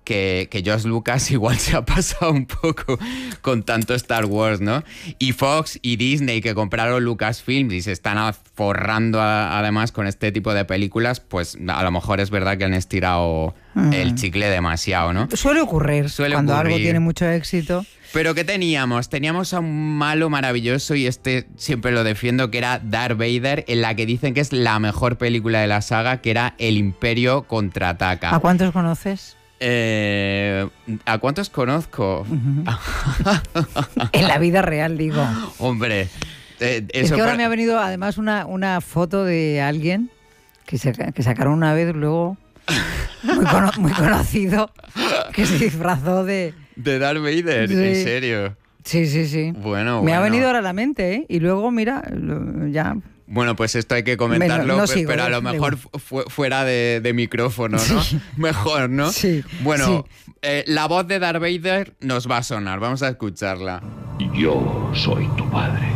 que George Lucas igual se ha pasado un poco con tanto Star Wars, ¿no? Y Fox y Disney, que compraron Lucasfilm y se están forrando además con este tipo de películas, pues a lo mejor es verdad que han estirado el chicle demasiado, ¿no? Suele ocurrir cuando algo tiene mucho éxito. Pero ¿qué teníamos? Teníamos a un malo maravilloso, y este siempre lo defiendo, que era Darth Vader, en la que dicen que es la mejor película de la saga, que era El Imperio Contraataca. ¿A cuántos conoces? ¿A cuántos conozco? En la vida real, digo. Hombre, es que ahora me ha venido además una foto de alguien que sacaron una vez luego, muy conocido, que se disfrazó de Darth Vader, ¿en serio? Sí. Bueno. Me ha venido ahora a la mente, ¿eh? Y luego, mira, ya... Bueno, pues esto hay que comentarlo, pero a lo mejor fuera de micrófono, ¿no? Sí. Mejor, ¿no? Sí. Bueno, sí. La voz de Darth Vader nos va a sonar, vamos a escucharla. Yo soy tu padre.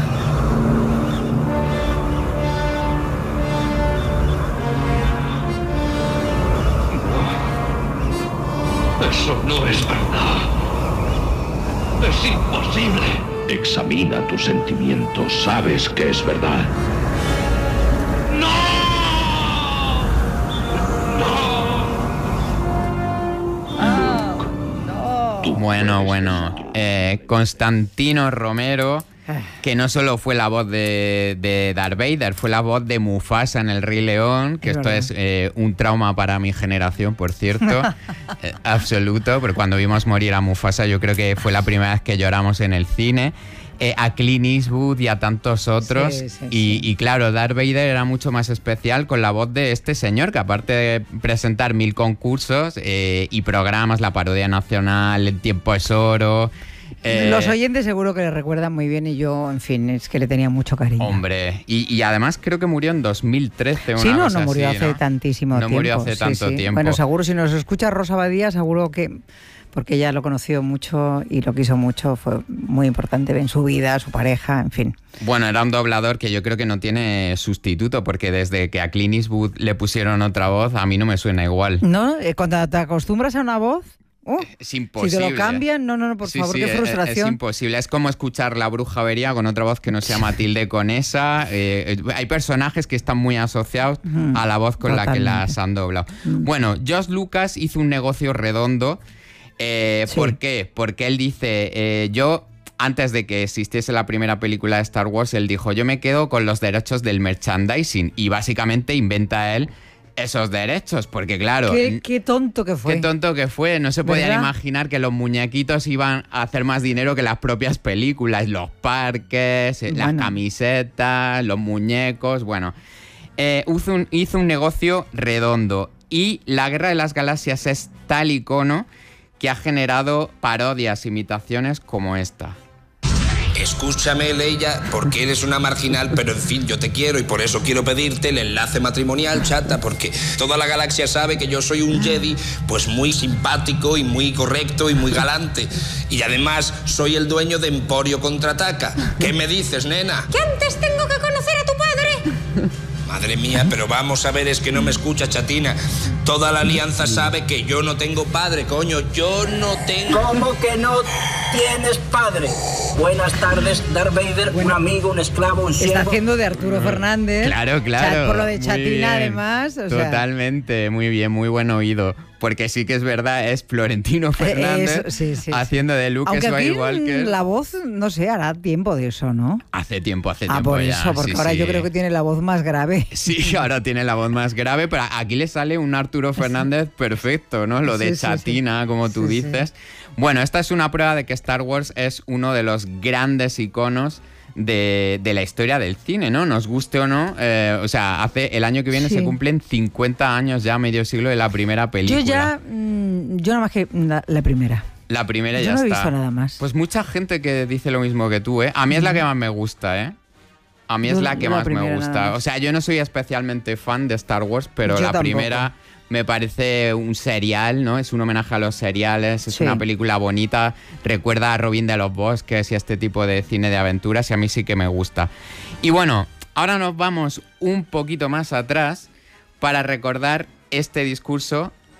Eso no es verdad. Es imposible. Examina tus sentimientos. Sabes que es verdad. ¡No! ¡No! Bueno. Constantino Romero, que no solo fue la voz de Darth Vader, fue la voz de Mufasa en El Rey León, que esto es un trauma para mi generación, por cierto, absoluto, porque cuando vimos morir a Mufasa yo creo que fue la primera vez que lloramos en el cine. A Clint Eastwood y a tantos otros. Y claro, Darth Vader era mucho más especial con la voz de este señor, que aparte de presentar 1000 concursos y programas, la parodia nacional, El tiempo es oro... Los oyentes seguro que le recuerdan muy bien, y yo, en fin, es que le tenía mucho cariño. Hombre, y además creo que murió en 2013. Sí, no murió hace tantísimo tiempo. No murió hace tanto tiempo. Bueno, seguro si nos escucha Rosa Badía, seguro que... Porque ella lo conoció mucho y lo quiso mucho, fue muy importante en su vida, su pareja, en fin. Bueno, era un doblador que yo creo que no tiene sustituto, porque desde que a Clint Eastwood le pusieron otra voz, a mí no me suena igual. ¿No? Cuando te acostumbras a una voz... es imposible. Si te lo cambian, no, por favor, qué frustración. Es imposible, es como escuchar La Bruja Avería con otra voz que no sea Matilde Conesa. Hay personajes que están muy asociados a la voz con la que las han doblado. Bueno, George Lucas hizo un negocio redondo. ¿Por qué? Porque él dice, antes de que existiese la primera película de Star Wars, él dijo, yo me quedo con los derechos del merchandising, y básicamente inventa él esos derechos, porque claro... Qué tonto que fue. Qué tonto que fue. No se podían imaginar que los muñequitos iban a hacer más dinero que las propias películas, los parques, las camisetas, los muñecos, bueno. Hizo un negocio redondo, y La Guerra de las Galaxias es tal icono que ha generado parodias, imitaciones como esta. Escúchame, Leia, porque eres una marginal, pero en fin, yo te quiero y por eso quiero pedirte el enlace matrimonial, chata, porque toda la galaxia sabe que yo soy un Jedi, pues muy simpático y muy correcto y muy galante. Y además soy el dueño de Emporio Contraataca. ¿Qué me dices, nena? Que antes tengo que conocer a tu padre. Madre mía, pero vamos a ver, es que no me escucha, chatina. Toda la alianza sabe que yo no tengo padre, coño. Yo no tengo... ¿Cómo que no tienes padre? Buenas tardes, Darth Vader, un amigo, un esclavo, un siervo. Está haciendo de Arturo Fernández. Claro. Por lo de chatina, además. Totalmente, muy bien, muy buen oído. Porque sí que es verdad, es Florentino Fernández haciendo de Luke. Aunque aquí igual que la voz, no sé, hará tiempo de eso, ¿no? Hace tiempo por ya. eso, porque ahora yo creo que tiene la voz más grave. Sí, ahora tiene la voz más grave, pero aquí le sale un Arturo Fernández perfecto, ¿no? Lo de chatina, como tú dices. Bueno, esta es una prueba de que Star Wars es uno de los grandes iconos de la historia del cine, ¿no? Nos guste o no, o sea, el año que viene se cumplen 50 años ya, medio siglo de la primera película. Yo nada más que la primera. La primera yo ya no está. He visto nada más. Pues mucha gente que dice lo mismo que tú, ¿eh? A mí es la que más me gusta, ¿eh? A mí es la que más me gusta. O sea, yo no soy especialmente fan de Star Wars, pero la primera me parece un serial, ¿no? Es un homenaje a los seriales, es una película bonita, recuerda a Robin de los Bosques y a este tipo de cine de aventuras, y a mí sí que me gusta. Y bueno, ahora nos vamos un poquito más atrás para recordar este discurso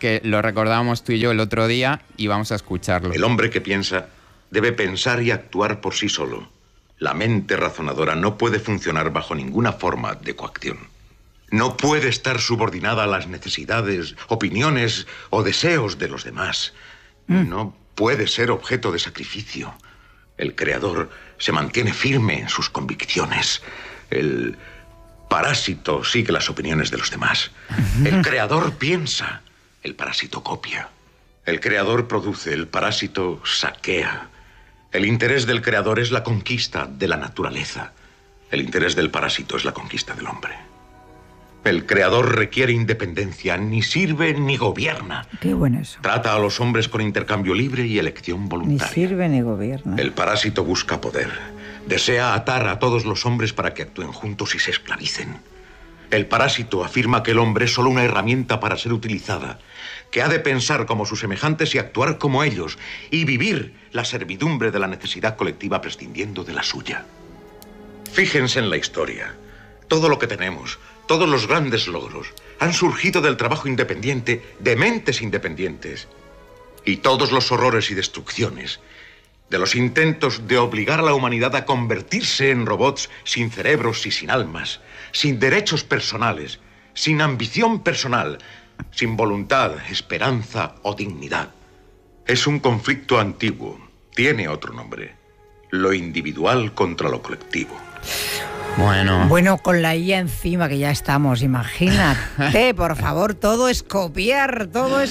que lo recordábamos tú y yo el otro día y vamos a escucharlo. El hombre que piensa debe pensar y actuar por sí solo. La mente razonadora no puede funcionar bajo ninguna forma de coacción. No puede estar subordinada a las necesidades, opiniones o deseos de los demás. No puede ser objeto de sacrificio. El creador se mantiene firme en sus convicciones. El parásito sigue las opiniones de los demás. El creador piensa, el parásito copia. El creador produce, el parásito saquea. El interés del creador es la conquista de la naturaleza. El interés del parásito es la conquista del hombre. El creador requiere independencia, ni sirve ni gobierna. Qué bueno eso. Trata a los hombres con intercambio libre y elección voluntaria. Ni sirve ni gobierna. El parásito busca poder. Desea atar a todos los hombres para que actúen juntos y se esclavicen. El parásito afirma que el hombre es solo una herramienta para ser utilizada, que ha de pensar como sus semejantes y actuar como ellos, y vivir la servidumbre de la necesidad colectiva prescindiendo de la suya. Fíjense en la historia. Todo lo que tenemos, todos los grandes logros, han surgido del trabajo independiente de mentes independientes. Y todos los horrores y destrucciones, de los intentos de obligar a la humanidad a convertirse en robots sin cerebros y sin almas, sin derechos personales, sin ambición personal, sin voluntad, esperanza o dignidad. Es un conflicto antiguo, tiene otro nombre: lo individual contra lo colectivo. Bueno, con la IA encima que ya estamos, imagínate, por favor, todo es copiar,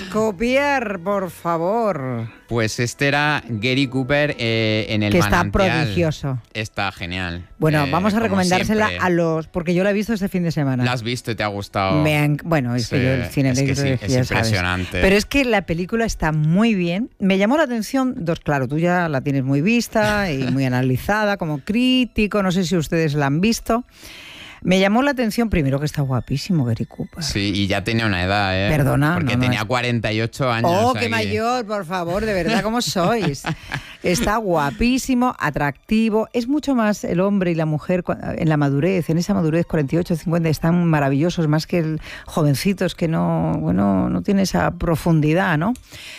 por favor. Pues este era Gary Cooper en El Manantial. Que está prodigioso. Está genial. Bueno, vamos a recomendársela a los... Porque yo la he visto este fin de semana. ¿La has visto y te ha gustado? Bueno, es que yo el cine negro es impresionante. Sabes. Pero es que la película está muy bien. Me llamó la atención claro, tú ya la tienes muy vista y muy analizada como crítico, no sé si ustedes la han visto. Me llamó la atención primero que está guapísimo Gary Cooper. Sí, y ya tenía una edad, ¿eh? Perdona. Porque tenía 48 años. ¡Oh, qué mayor, por favor! De verdad, ¿cómo sois? Está guapísimo, atractivo. Es mucho más el hombre y la mujer en la madurez, en esa madurez 48, 50, están maravillosos, más que el jovencitos que no tiene esa profundidad, ¿no?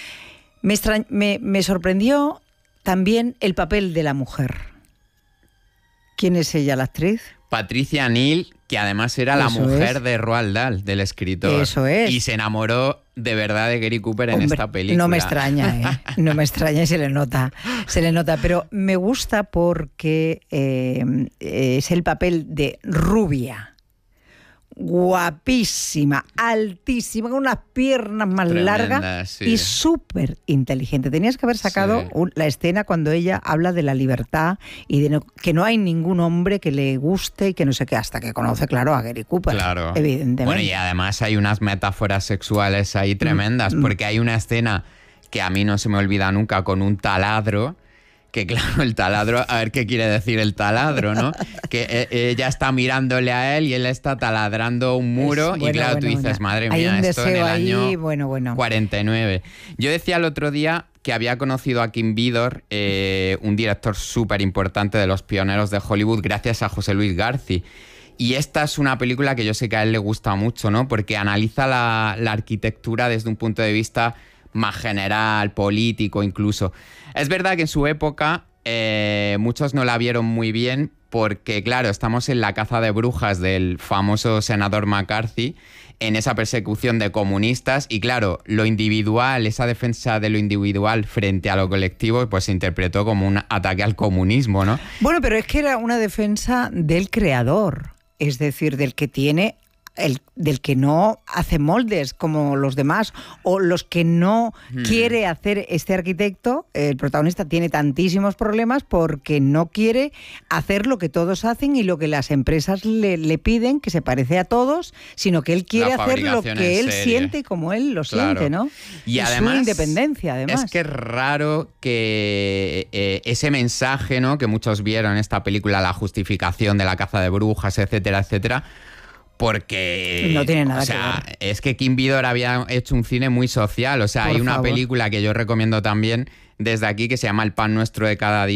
Me sorprendió también el papel de la mujer. ¿Quién es ella, la actriz? Patricia Neal, que además era la mujer de Roald Dahl, del escritor. Eso es. Y se enamoró de verdad de Gary Cooper en esta película. No me extraña, ¿eh? No me extraña y se le nota. Pero me gusta porque es el papel de rubia. Guapísima, altísima, con unas piernas más largas, sí. Y súper inteligente. Tenías que haber sacado la escena cuando ella habla de la libertad y de que no hay ningún hombre que le guste y que no sé qué, hasta que conoce, claro, a Gary Cooper. Claro. Evidentemente. Bueno, y además hay unas metáforas sexuales ahí tremendas, porque hay una escena que a mí no se me olvida nunca con un taladro. Que claro, el taladro, a ver qué quiere decir el taladro, ¿no? Que ella está mirándole a él y él está taladrando un muro y claro, tú dices, madre mía, esto en el año 49. Yo decía el otro día que había conocido a Kim Vidor, un director súper importante de los pioneros de Hollywood, gracias a José Luis García. Y esta es una película que yo sé que a él le gusta mucho, ¿no? Porque analiza la arquitectura desde un punto de vista más general, político incluso. Es verdad que en su época muchos no la vieron muy bien porque, claro, estamos en la caza de brujas del famoso senador McCarthy, en esa persecución de comunistas y, claro, lo individual, esa defensa de lo individual frente a lo colectivo, pues se interpretó como un ataque al comunismo, ¿no? Bueno, pero es que era una defensa del creador, es decir, del que tiene... del que no hace moldes como los demás o los que no quiere hacer este arquitecto. El protagonista tiene tantísimos problemas porque no quiere hacer lo que todos hacen y lo que las empresas le piden, que se parece a todos, sino que él quiere hacer lo que él siente como él lo siente, ¿no? Y además, su independencia, además. Es que es raro que ese mensaje, ¿no?, que muchos vieron en esta película, la justificación de la caza de brujas, etcétera, etcétera, porque no tiene nada que ver. Es que Kim Vidor había hecho un cine muy social. O sea, hay una película que yo recomiendo también desde aquí que se llama El pan nuestro de cada día,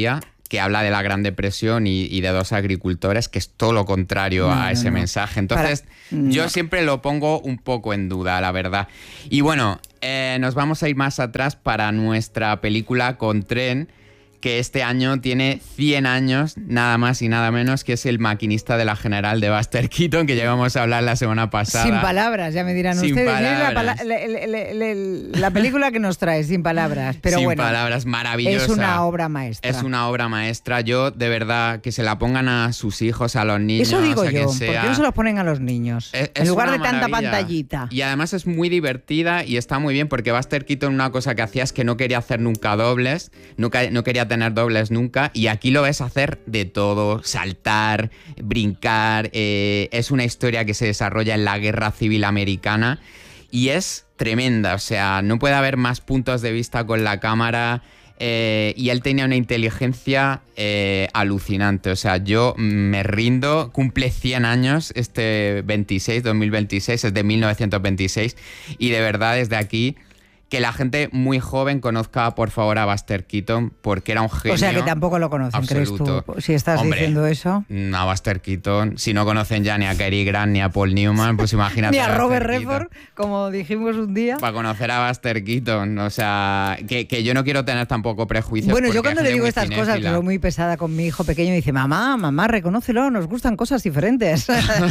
que habla de la Gran Depresión y de dos agricultores, que es todo lo contrario a ese mensaje. Entonces, yo siempre lo pongo un poco en duda, la verdad. Y bueno, nos vamos a ir más atrás para nuestra película Con Tren, que este año tiene 100 años, nada más y nada menos, que es El maquinista de la General de Buster Keaton, que llegamos a hablar la semana pasada. Sin palabras, ya me dirán Sin ustedes. palabras. La película que nos trae, sin palabras. Pero sin bueno, palabras, maravillosa. es una obra maestra. Es una obra maestra. Yo, de verdad, que se la pongan a sus hijos, a los niños. Eso digo a yo, quien sea. ¿por qué no se los ponen a los niños? En lugar de tanta maravilla. pantallita. Y además es muy divertida y está muy bien, porque Buster Keaton, una cosa que hacía es que no quería hacer nunca dobles, no quería tener dobles nunca, y aquí lo ves hacer de todo, saltar, brincar. Es una historia que se desarrolla en la Guerra Civil Americana y es tremenda, o sea, no puede haber más puntos de vista con la cámara. Y él tenía una inteligencia alucinante. O sea, yo me rindo. Cumple 100 años este 2026, es de 1926. Y de verdad, desde aquí, que la gente muy joven conozca, por favor, a Buster Keaton, porque era un genio. O sea, que tampoco lo conocen, absoluto. ¿crees tú? Si estás diciendo eso. A Buster Keaton, si no conocen ya ni a Cary Grant ni a Paul Newman, pues imagínate. Ni a Robert Buster Redford, como dijimos un día. Para conocer a Buster Keaton, o sea, que yo no quiero tener tampoco prejuicios. Bueno, yo cuando le digo estas cinéfila. cosas, que soy muy pesada con mi hijo pequeño, me dice, mamá, reconócelo, nos gustan cosas diferentes.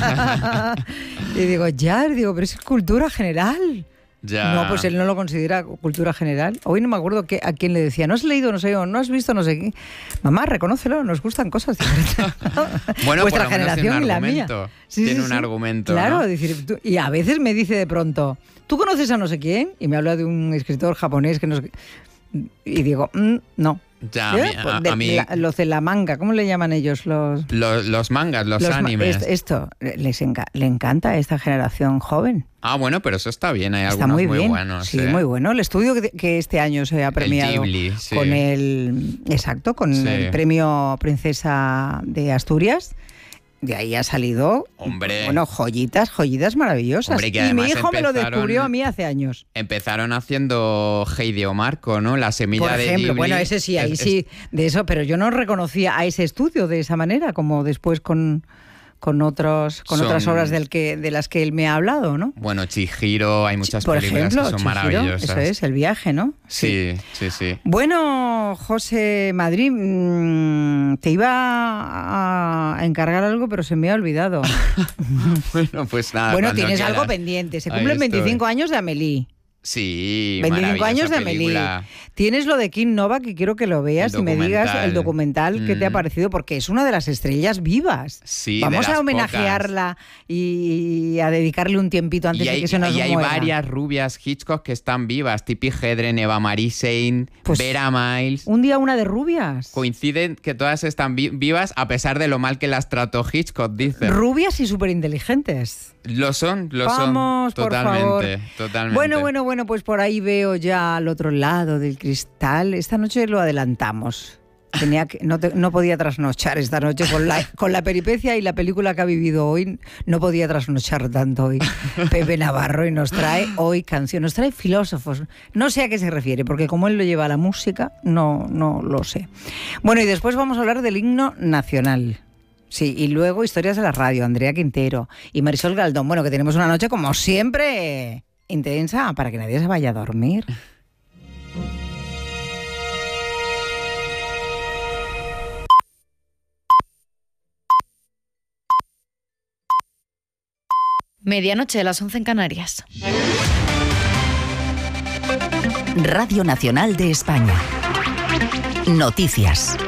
Y digo, pero es cultura general. Ya. No, pues él no lo considera cultura general. Hoy no me acuerdo a quién le decía, no has leído, no sé, o no has visto, no sé qué. Mamá, reconócelo, nos gustan cosas diferentes. Bueno, vuestra por lo menos generación tiene y la mía. Tiene un argumento. Claro, ¿no? decir, y a veces me dice de pronto, ¿tú conoces a no sé quién? Y me habla de un escritor japonés que no sé qué. Y digo, no. Ya, ¿Eh? a mí Los de la manga, ¿cómo le llaman ellos? Los mangas, los animes. Esto, le encanta a esta generación joven. Ah, bueno, pero eso está bien, hay Está algunos muy bien. buenos. Sí, muy bueno. El estudio que este año se ha premiado el Ghibli, sí. con el premio Princesa de Asturias. De ahí ha salido, joyitas maravillosas. Hombre, que y mi hijo me lo descubrió a mí hace años. Empezaron haciendo Heidi o Marco, ¿no? La semilla Por de ejemplo, Ghibli. bueno, ese sí, ahí sí, de eso, pero yo no reconocía a ese estudio de esa manera, como después con otras obras de las que él me ha hablado, ¿no? Bueno, Chihiro, hay muchas por películas ejemplo, que son Chihiro, maravillosas. Eso es, El viaje, ¿no? Sí. Bueno, José Madrid, te iba a encargar algo, pero se me ha olvidado. Bueno, pues nada. Bueno, cuando tienes quieras. algo pendiente. Se cumplen 25 años de Amélie. Sí, 25 años de Amélie. Tienes lo de Kim Novak, que quiero que lo veas y me digas el documental que te ha parecido, porque es una de las estrellas vivas. Sí, vamos a homenajearla y a dedicarle un tiempito antes de que se nos muera. Y hay varias rubias Hitchcock que están vivas. Tippi Hedren, Eva Marie Saint, Vera Miles. Un día una de rubias. Coinciden que todas están vivas a pesar de lo mal que las trató Hitchcock, dice. Rubias y súper inteligentes. Lo son. Vamos, totalmente, por favor. Totalmente. Bueno, pues por ahí veo ya al otro lado del cristal. Esta noche lo adelantamos. No podía trasnochar esta noche con la peripecia y la película que ha vivido hoy. No podía trasnochar tanto hoy Pepe Navarro, y nos trae hoy canción, nos trae filósofos. No sé a qué se refiere, porque como él lo lleva a la música, no lo sé. Bueno, y después vamos a hablar del himno nacional. Sí, y luego historias de la radio, Andrea Quintero y Marisol Galdón. Bueno, que tenemos una noche como siempre intensa para que nadie se vaya a dormir. Medianoche, las 11 en Canarias. Radio Nacional de España. Noticias.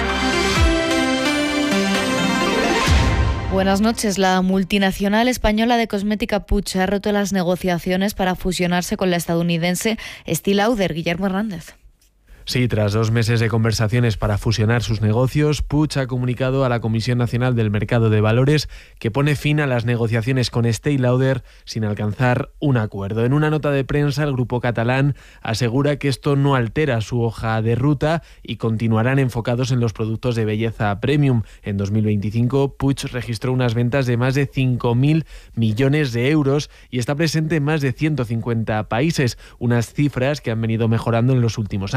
Buenas noches. La multinacional española de cosmética Puig ha roto las negociaciones para fusionarse con la estadounidense Estée Lauder. Guillermo Hernández. Sí, tras 2 meses de conversaciones para fusionar sus negocios, Puig ha comunicado a la Comisión Nacional del Mercado de Valores que pone fin a las negociaciones con Estée Lauder sin alcanzar un acuerdo. En una nota de prensa, el grupo catalán asegura que esto no altera su hoja de ruta y continuarán enfocados en los productos de belleza premium. En 2025, Puig registró unas ventas de más de 5.000 millones de euros y está presente en más de 150 países, unas cifras que han venido mejorando en los últimos años.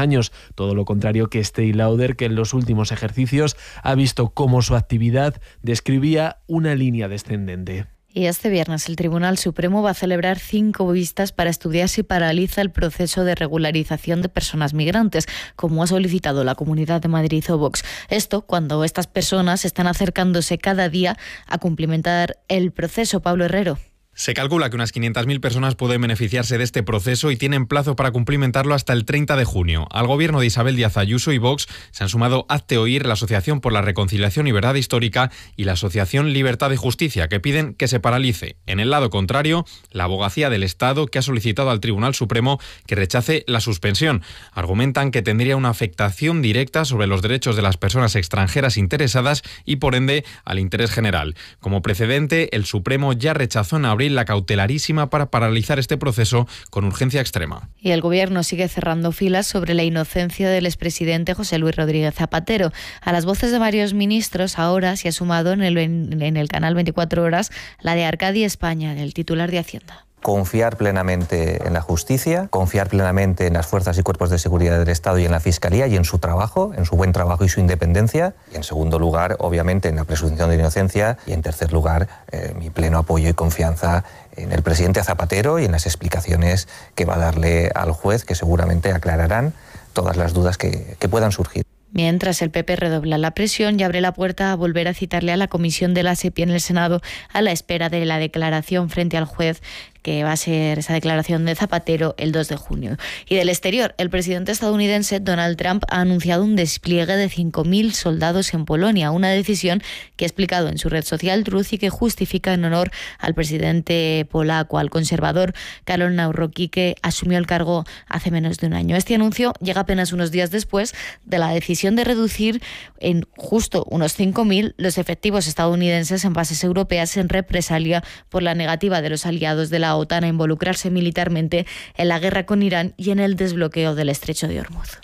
Todo lo contrario que Estée Lauder, que en los últimos ejercicios ha visto cómo su actividad describía una línea descendente. Y este viernes el Tribunal Supremo va a celebrar 5 vistas para estudiar si paraliza el proceso de regularización de personas migrantes, como ha solicitado la Comunidad de Madrid o Vox. Esto cuando estas personas están acercándose cada día a cumplimentar el proceso. Pablo Herrero. Se calcula que unas 500.000 personas pueden beneficiarse de este proceso y tienen plazo para cumplimentarlo hasta el 30 de junio. Al gobierno de Isabel Díaz Ayuso y Vox se han sumado Hazte Oír, la Asociación por la Reconciliación y Verdad Histórica y la Asociación Libertad y Justicia, que piden que se paralice. En el lado contrario, la Abogacía del Estado, que ha solicitado al Tribunal Supremo que rechace la suspensión. Argumentan que tendría una afectación directa sobre los derechos de las personas extranjeras interesadas y, por ende, al interés general. Como precedente, el Supremo ya rechazó en abril la cautelarísima para paralizar este proceso con urgencia extrema. Y el Gobierno sigue cerrando filas sobre la inocencia del expresidente José Luis Rodríguez Zapatero. A las voces de varios ministros ahora se ha sumado en el canal 24 Horas la de Arcadi España, del titular de Hacienda. Confiar plenamente en la justicia, confiar plenamente en las fuerzas y cuerpos de seguridad del Estado y en la Fiscalía y en su trabajo, en su buen trabajo y su independencia. Y en segundo lugar, obviamente, en la presunción de inocencia. Y en tercer lugar, mi pleno apoyo y confianza en el presidente Zapatero y en las explicaciones que va a darle al juez, que seguramente aclararán todas las dudas que puedan surgir. Mientras el PP redobla la presión y abre la puerta a volver a citarle a la comisión de la SEPI en el Senado a la espera de la declaración frente al juez, que va a ser esa declaración de Zapatero el 2 de junio. Y del exterior, el presidente estadounidense Donald Trump ha anunciado un despliegue de 5.000 soldados en Polonia, una decisión que ha explicado en su red social Truth y que justifica en honor al presidente polaco, al conservador Karol Nawrocki, que asumió el cargo hace menos de un año. Este anuncio llega apenas unos días después de la decisión de reducir en justo unos 5.000 los efectivos estadounidenses en bases europeas en represalia por la negativa de los aliados de la OTAN a involucrarse militarmente en la guerra con Irán y en el desbloqueo del estrecho de Hormuz.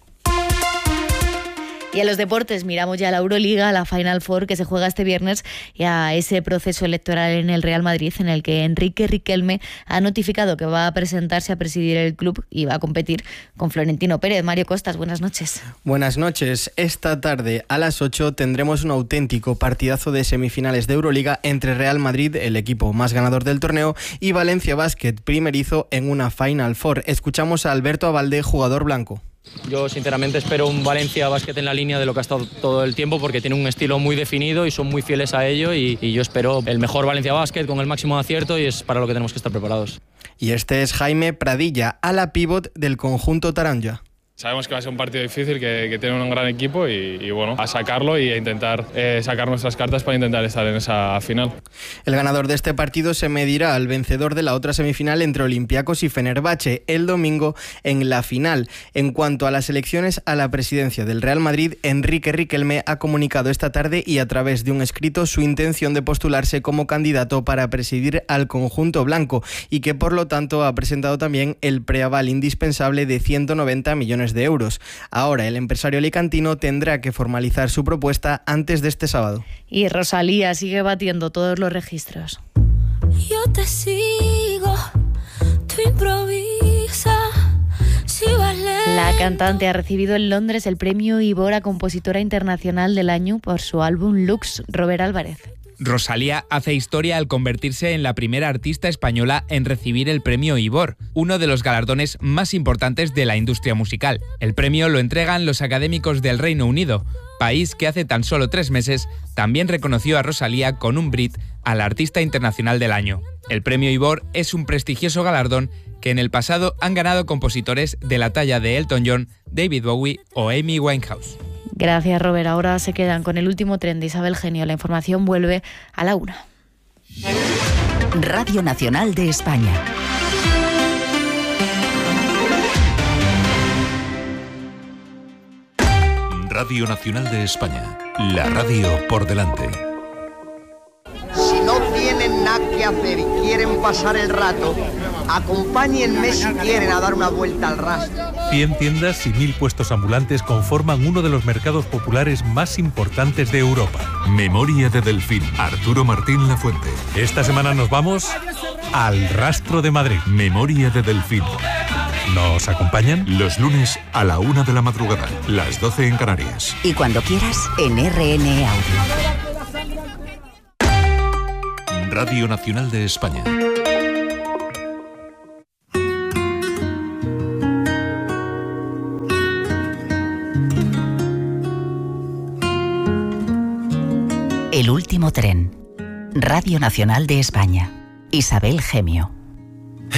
Y a los deportes miramos ya a la Euroliga, a la Final Four que se juega este viernes y a ese proceso electoral en el Real Madrid en el que Enrique Riquelme ha notificado que va a presentarse a presidir el club y va a competir con Florentino Pérez. Mario Costas, buenas noches. Buenas noches. Esta tarde a las 8 tendremos un auténtico partidazo de semifinales de Euroliga entre Real Madrid, el equipo más ganador del torneo, y Valencia Basket, primerizo en una Final Four. Escuchamos a Alberto Abalde, jugador blanco. Yo sinceramente espero un Valencia Basket en la línea de lo que ha estado todo el tiempo, porque tiene un estilo muy definido y son muy fieles a ello, y yo espero el mejor Valencia Basket con el máximo acierto, y es para lo que tenemos que estar preparados. Y este es Jaime Pradilla, ala pívot del conjunto Taranja. Sabemos que va a ser un partido difícil, que tiene un gran equipo y bueno, a sacarlo y a intentar sacar nuestras cartas para intentar estar en esa final. El ganador de este partido se medirá al vencedor de la otra semifinal entre Olympiacos y Fenerbahce el domingo en la final. En cuanto a las elecciones a la presidencia del Real Madrid, Enrique Riquelme ha comunicado esta tarde y a través de un escrito su intención de postularse como candidato para presidir al conjunto blanco y que por lo tanto ha presentado también el preaval indispensable de 190 millones de euros. Ahora el empresario alicantino tendrá que formalizar su propuesta antes de este sábado. Y Rosalía sigue batiendo todos los registros. Yo te sigo, tú improvisa. La cantante ha recibido en Londres el premio Ivor a Compositora Internacional del Año por su álbum Lux. Robert Álvarez. Rosalía hace historia al convertirse en la primera artista española en recibir el premio Ivor, uno de los galardones más importantes de la industria musical. El premio lo entregan los académicos del Reino Unido, país que hace tan solo 3 meses también reconoció a Rosalía con un Brit al Artista Internacional del Año. El premio Ivor es un prestigioso galardón que en el pasado han ganado compositores de la talla de Elton John, David Bowie o Amy Winehouse. Gracias, Robert. Ahora se quedan con el último tren de Isabel Genio. La información vuelve a la 1. Radio Nacional de España. Radio Nacional de España. La radio por delante. Si no tienen nada que hacer y quieren pasar el rato, acompáñenme si quieren a dar una vuelta al rastro. 100 tiendas y 1000 puestos ambulantes conforman uno de los mercados populares más importantes de Europa. Memoria de Delfín. Arturo Martín Lafuente. Esta semana nos vamos al Rastro de Madrid. Memoria de Delfín. ¿Nos acompañan? Los lunes a la 1 de la madrugada, las 12 en Canarias. Y cuando quieras, en RN Audio. Radio Nacional de España. El último tren. Radio Nacional de España. Isabel Gemio.